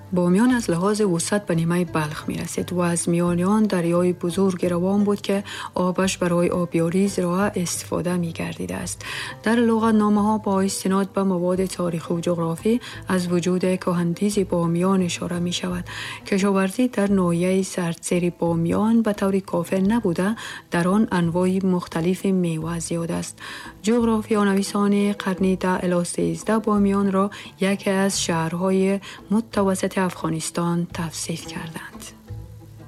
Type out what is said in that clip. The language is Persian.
بامیان از لحاظ وسعت به نیمه بلخ می رسید و از میان آن دریای بزرگ روان بود که آبش برای آبیاری زراعت استفاده می گردیده است. در لغتنامه ها با استناد به مواد تاریخی و جغرافی از وجود کهندیز بامیان اشاره می شود. کشاورزی در ناحیه سردسیر بامیان به طور کافی نبوده، در آن انواع مختلف میوه زیاد است. جغرافیانویسان قرن 10 الی 13 بامیان را یکی از شهرهای متوسط افغانستان توصیف کردند.